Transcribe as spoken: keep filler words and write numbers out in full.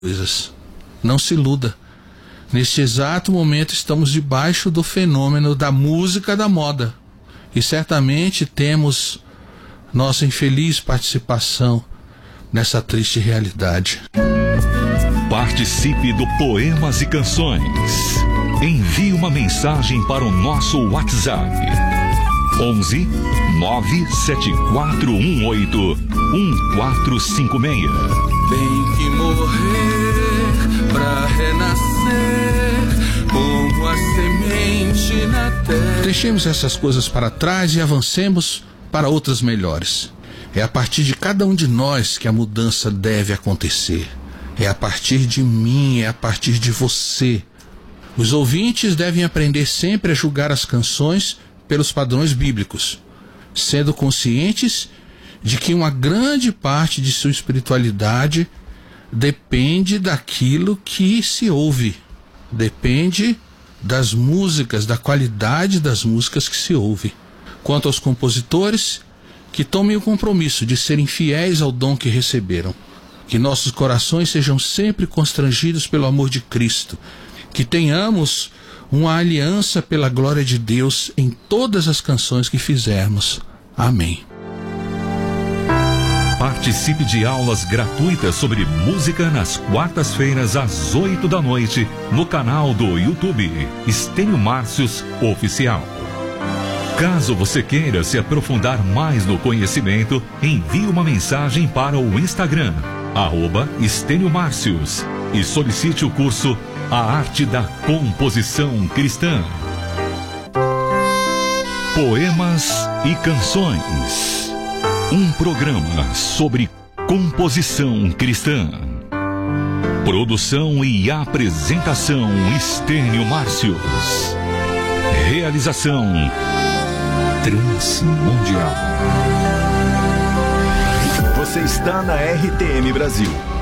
coisas. Não se iluda. Neste exato momento estamos debaixo do fenômeno da música da moda. E certamente temos nossa infeliz participação nessa triste realidade. Participe do Poemas e Canções. Envie uma mensagem para o nosso WhatsApp. onze nove sete quatro um oito um quatro cinco seis. Tem que morrer pra renascer como a semente na terra. Deixemos essas coisas para trás e avancemos para outras melhores. É a partir de cada um de nós que a mudança deve acontecer. É a partir de mim, é a partir de você. Os ouvintes devem aprender sempre a julgar as canções pelos padrões bíblicos, sendo conscientes de que uma grande parte de sua espiritualidade depende daquilo que se ouve, depende das músicas, da qualidade das músicas que se ouve. Quanto aos compositores, que tomem o compromisso de serem fiéis ao dom que receberam, que nossos corações sejam sempre constrangidos pelo amor de Cristo, que tenhamos uma aliança pela glória de Deus em todas as canções que fizermos. Amém. Participe de aulas gratuitas sobre música nas quartas-feiras às oito da noite no canal do YouTube Estênio Márcios Oficial. Caso você queira se aprofundar mais no conhecimento, envie uma mensagem para o Instagram, arroba Estênio Márcios, e solicite o curso A Arte da Composição Cristã. Poemas e Canções. Um programa sobre composição cristã. Produção e apresentação Estênio Márcios. Realização Transmundial. Você está na R T M Brasil.